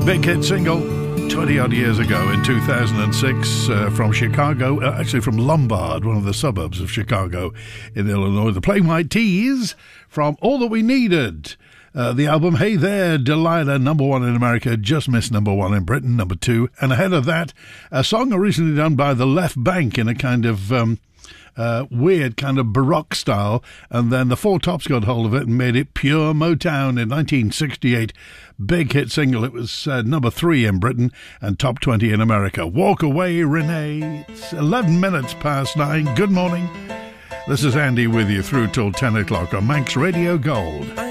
Big hit single 20-odd years ago in 2006 from Chicago, actually from Lombard, one of the suburbs of Chicago in Illinois. The Plain White T's from All That We Needed. The album Hey There, Delilah, number one in America, just missed number one in Britain, number two. And ahead of that, a song originally done by the Left Bank in a kind of weird kind of Baroque style, and then the Four Tops got hold of it and made it pure Motown in 1968. Big hit single. It was number 3 in Britain and top 20 in America. Walk Away, Renee. It's 11 minutes past 9. Good morning. This is Andy with you through till 10 o'clock on Manx Radio Gold.